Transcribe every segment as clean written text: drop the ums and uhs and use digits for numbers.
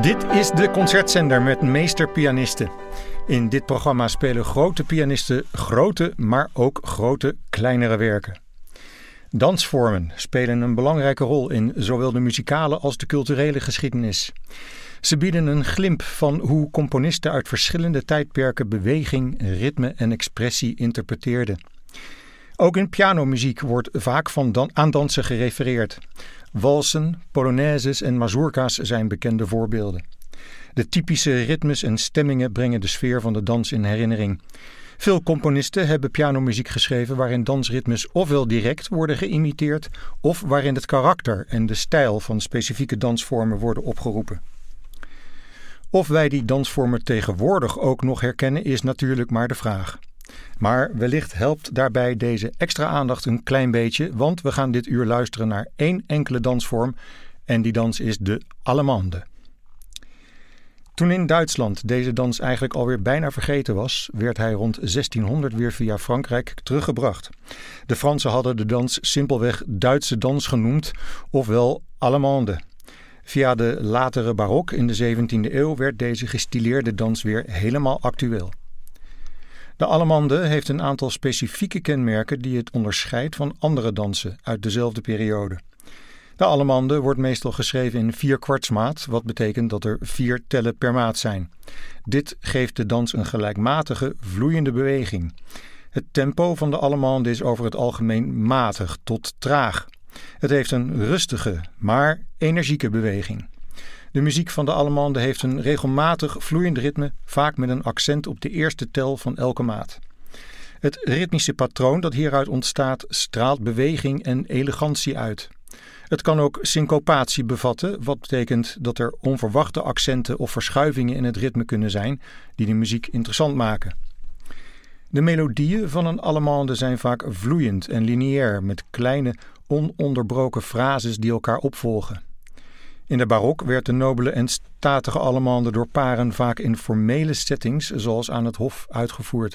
Dit is de concertzender met meesterpianisten. In dit programma spelen grote pianisten grote, maar ook grote, kleinere werken. Dansvormen spelen een belangrijke rol in zowel de muzikale als de culturele geschiedenis. Ze bieden een glimp van hoe componisten uit verschillende tijdperken beweging, ritme en expressie interpreteerden. Ook in pianomuziek wordt vaak aan dansen gerefereerd. Walsen, polonaises en mazurka's zijn bekende voorbeelden. De typische ritmes en stemmingen brengen de sfeer van de dans in herinnering. Veel componisten hebben pianomuziek geschreven waarin dansritmes ofwel direct worden geïmiteerd of waarin het karakter en de stijl van specifieke dansvormen worden opgeroepen. Of wij die dansvormen tegenwoordig ook nog herkennen is natuurlijk maar de vraag. Maar wellicht helpt daarbij deze extra aandacht een klein beetje, want we gaan dit uur luisteren naar één enkele dansvorm en die dans is de Allemande. Toen in Duitsland deze dans eigenlijk alweer bijna vergeten was, werd hij rond 1600 weer via Frankrijk teruggebracht. De Fransen hadden de dans simpelweg Duitse dans genoemd, ofwel Allemande. Via de latere barok in de 17e eeuw werd deze gestileerde dans weer helemaal actueel. De Allemande heeft een aantal specifieke kenmerken die het onderscheidt van andere dansen uit dezelfde periode. De Allemande wordt meestal geschreven in 4/4-maat, wat betekent dat er 4 tellen per maat zijn. Dit geeft de dans een gelijkmatige, vloeiende beweging. Het tempo van de Allemande is over het algemeen matig tot traag. Het heeft een rustige, maar energieke beweging. De muziek van de Allemande heeft een regelmatig vloeiend ritme, vaak met een accent op de eerste tel van elke maat. Het ritmische patroon dat hieruit ontstaat straalt beweging en elegantie uit. Het kan ook syncopatie bevatten, wat betekent dat er onverwachte accenten of verschuivingen in het ritme kunnen zijn die de muziek interessant maken. De melodieën van een Allemande zijn vaak vloeiend en lineair met kleine, ononderbroken frases die elkaar opvolgen. In de barok werd de nobele en statige Allemande door paren vaak in formele settings zoals aan het hof uitgevoerd.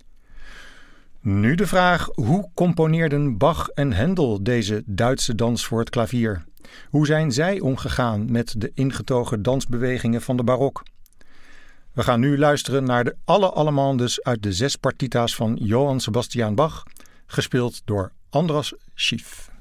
Nu de vraag, hoe componeerden Bach en Händel deze Duitse dans voor het klavier? Hoe zijn zij omgegaan met de ingetogen dansbewegingen van de barok? We gaan nu luisteren naar alle Allemandes uit de 6 partita's van Johann Sebastian Bach, gespeeld door Andras Schiff.